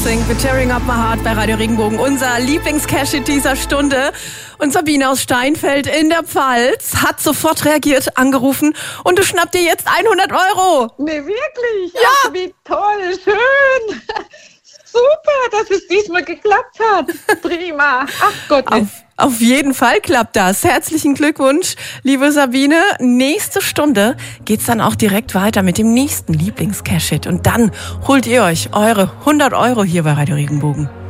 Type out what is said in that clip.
singt mit Tearing Up My Heart bei Radio Regenbogen. Unser Lieblings-Cash-Hit dieser Stunde. Und Sabine aus Steinfeld in der Pfalz hat sofort reagiert, angerufen und du schnappst dir jetzt 100 Euro. Nee, wirklich? Ja. Ach, wie toll, schön. Super, dass es diesmal geklappt hat. Prima. Ach Gott. Auf jeden Fall klappt das. Herzlichen Glückwunsch, liebe Sabine. Nächste Stunde geht's dann auch direkt weiter mit dem nächsten Lieblings-Cash-Hit. Und dann holt ihr euch eure 100 Euro hier bei Radio Regenbogen.